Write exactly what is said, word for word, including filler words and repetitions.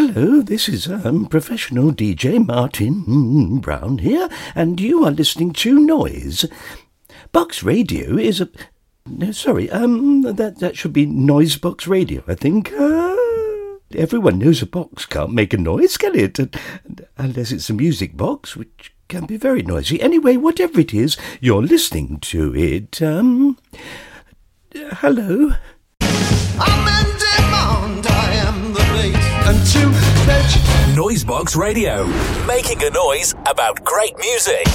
hello, this is um, professional D J Martin Brown here, and you are listening to Noise. Box Radio is a... No, sorry, um, that, that should be Noise Box Radio, I think. Uh, everyone knows a box can't make a noise, can it? Unless it's a music box, which can be very noisy. Anyway, whatever it is, you're listening to it. Um, hello? I'm in demand, I am the bait, and to veg. Noisebox Radio, making a noise about great music.